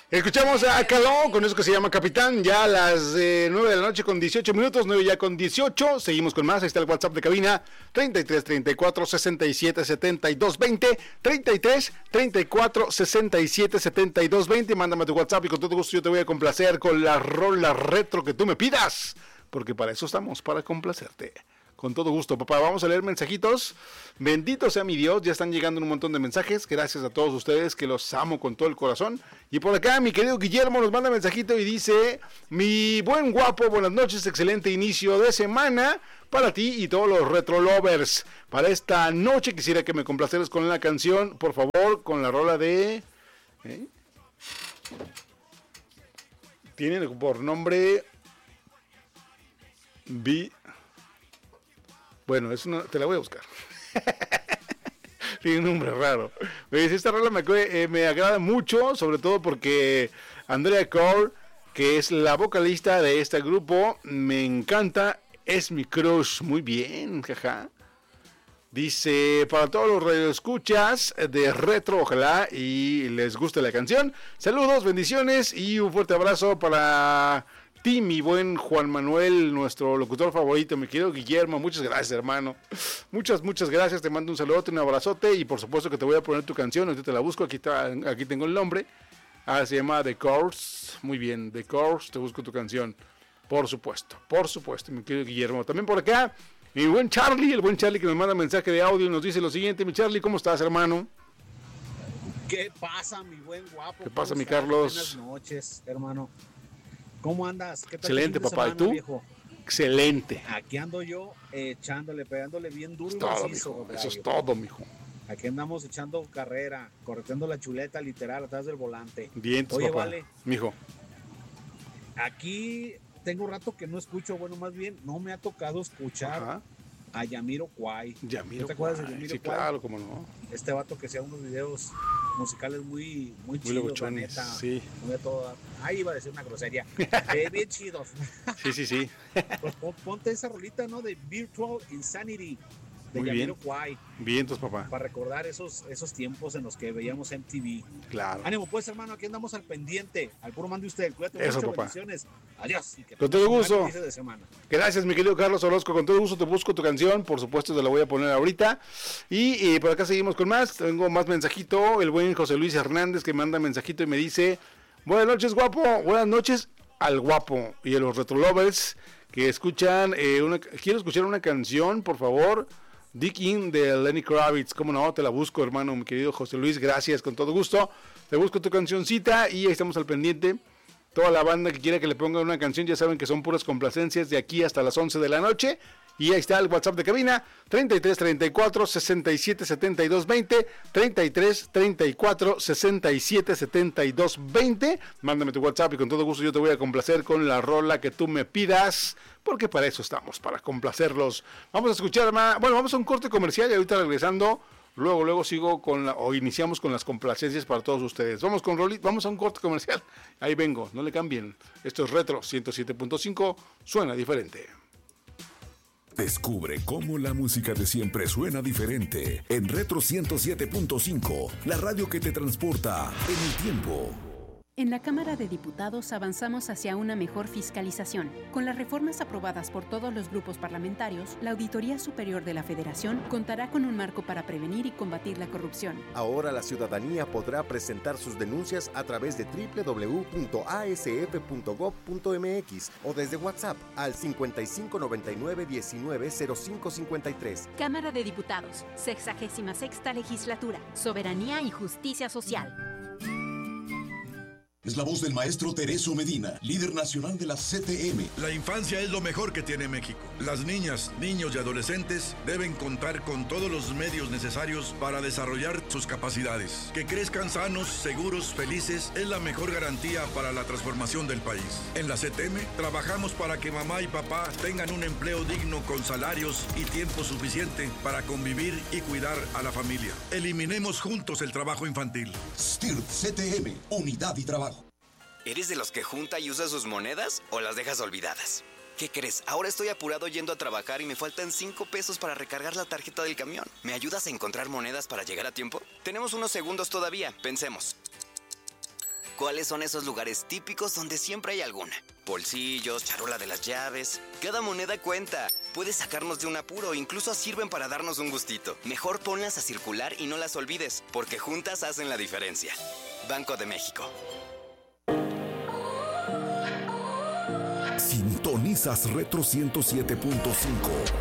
Escuchamos a Caló con eso que se llama Capitán, ya a las 9 de la noche con 18 minutos, 9 ya con 18, seguimos con más, ahí está el WhatsApp de cabina, 33 34 67 72 20, 33 34 67 72 20, mándame tu WhatsApp y con todo gusto yo te voy a complacer con la rola retro que tú me pidas, porque para eso estamos, para complacerte. Con todo gusto, papá. Vamos a leer mensajitos. Bendito sea mi Dios. Ya están llegando un montón de mensajes. Gracias a todos ustedes que los amo con todo el corazón. Y por acá mi querido Guillermo nos manda mensajito y dice: mi buen guapo, buenas noches. Excelente inicio de semana para ti y todos los retro lovers. Para esta noche quisiera que me complaceras con la canción, por favor, con la rola de... Tiene por nombre... Bueno, te la voy a buscar. Tiene un nombre raro. Esta rola me agrada mucho, sobre todo porque Andrea Corr, que es la vocalista de este grupo, me encanta, es mi crush. Muy bien, jaja. Dice, para todos los radioescuchas de Retro, ojalá y les guste la canción. Saludos, bendiciones y un fuerte abrazo para... mi buen Juan Manuel, nuestro locutor favorito, mi querido Guillermo, muchas gracias, hermano. Muchas gracias, te mando un saludote, un abrazote y por supuesto que te voy a poner tu canción, ahorita te la busco, aquí tengo el nombre. Se llama The Course, muy bien, The Course, te busco tu canción, por supuesto, mi querido Guillermo. También por acá, mi buen Charlie, el buen Charlie que me manda mensaje de audio y nos dice lo siguiente: mi Charlie, ¿cómo estás, hermano? ¿Qué pasa, mi buen guapo? ¿Qué pasa, mi Carlos? Buenas noches, hermano. ¿Cómo andas? ¿Qué tal? Excelente, papá. Semana, ¿Y tú? Viejo? Excelente. Aquí ando yo pegándole bien duro y macizo. Eso es todo, mijo. Aquí andamos echando carrera, correteando la chuleta literal atrás del volante. Bien, oye, papá. Vale. Mijo. Aquí tengo rato que no escucho, bueno, más bien no me ha tocado escuchar. Ajá. A Jamiroquai. ¿Te acuerdas de Jamiroquai? Sí, claro, cómo no. Este vato que hacía unos videos musicales muy chidos, la neta. Sí. Ahí iba a decir una grosería. Bien chidos. Sí. Pues ponte esa rolita, ¿no? De Virtual Insanity. De muy Jamiroquai. Bien, entonces, papá. Para recordar esos tiempos en los que veíamos MTV. Claro. Ánimo, pues, hermano, aquí andamos al pendiente. Al puro mande usted. Cuídate mucho, papá. Bendiciones. Adiós. Con todo gusto. De semana. Gracias, mi querido Carlos Orozco. Con todo gusto te busco tu canción. Por supuesto, te la voy a poner ahorita. Y por acá seguimos con más. Tengo más mensajito. El buen José Luis Hernández que manda mensajito y me dice: buenas noches, guapo. Buenas noches al guapo y a los retro lovers que escuchan. Quiero escuchar una canción, por favor. Dig In de Lenny Kravitz. Cómo no, te la busco, hermano, mi querido José Luis. Gracias, con todo gusto. Te busco tu cancioncita y ahí estamos al pendiente. Toda la banda que quiera que le ponga una canción, ya saben que son puras complacencias de aquí hasta las 11 de la noche. Y ahí está el WhatsApp de cabina, 33 34 67 72 20, 33 34 67 72 20. Mándame tu WhatsApp y con todo gusto yo te voy a complacer con la rola que tú me pidas, porque para eso estamos, para complacerlos. Vamos a escuchar vamos a un corte comercial y ahorita regresando, luego sigo iniciamos con las complacencias para todos ustedes. Vamos a un corte comercial, ahí vengo, no le cambien. Esto es Retro 107.5, suena diferente. Descubre cómo la música de siempre suena diferente en Retro 107.5, la radio que te transporta en el tiempo. En la Cámara de Diputados avanzamos hacia una mejor fiscalización. Con las reformas aprobadas por todos los grupos parlamentarios, la Auditoría Superior de la Federación contará con un marco para prevenir y combatir la corrupción. Ahora la ciudadanía podrá presentar sus denuncias a través de www.asf.gov.mx o desde WhatsApp al 5599-190553. Cámara de Diputados, 66ª Legislatura, Soberanía y Justicia Social. Es la voz del maestro Tereso Medina, líder nacional de la CTM. La infancia es lo mejor que tiene México. Las niñas, niños y adolescentes deben contar con todos los medios necesarios para desarrollar sus capacidades. Que crezcan sanos, seguros, felices es la mejor garantía para la transformación del país. En la CTM trabajamos para que mamá y papá tengan un empleo digno con salarios y tiempo suficiente para convivir y cuidar a la familia. Eliminemos juntos el trabajo infantil. STIRT CTM, Unidad y Trabajo. ¿Eres de los que junta y usa sus monedas o las dejas olvidadas? ¿Qué crees? Ahora estoy apurado yendo a trabajar y me faltan 5 pesos para recargar la tarjeta del camión. ¿Me ayudas a encontrar monedas para llegar a tiempo? Tenemos unos segundos todavía, pensemos. ¿Cuáles son esos lugares típicos donde siempre hay alguna? Bolsillos, charola de las llaves. Cada moneda cuenta. Puedes sacarnos de un apuro, incluso sirven para darnos un gustito. Mejor ponlas a circular y no las olvides, porque juntas hacen la diferencia. Banco de México. Sintonizas Retro 107.5.